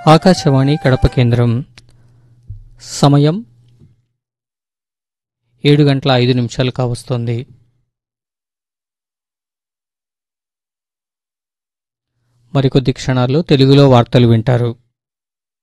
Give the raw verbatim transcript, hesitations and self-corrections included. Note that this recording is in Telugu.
ఆకాశవాణి కడప కేంద్రం. సమయం ఏడు గంటల ఐదు నిమిషాలు కావస్తోంది. మరికొద్ది క్షణాల్లో తెలుగులో వార్తలు వింటారు.